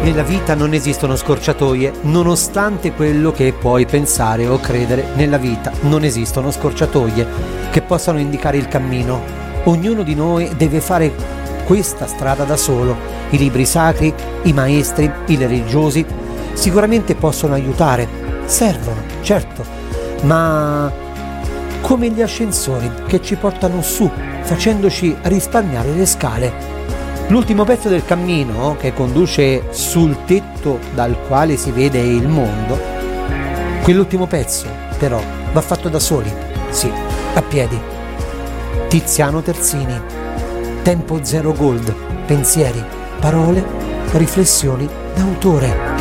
Nella vita non esistono scorciatoie, nonostante quello che puoi pensare o credere, nella vita non esistono scorciatoie che possano indicare il cammino. Ognuno di noi deve fare questa strada da solo. I libri sacri, i maestri, i religiosi sicuramente possono aiutare, servono, certo, ma come gli ascensori che ci portano su, facendoci risparmiare le scale. L'ultimo pezzo del cammino, che conduce sul tetto dal quale si vede il mondo, quell'ultimo pezzo però va fatto da soli, sì, a piedi. Tiziano Terzini, Tempo Zero Gold, pensieri, parole, riflessioni d'autore.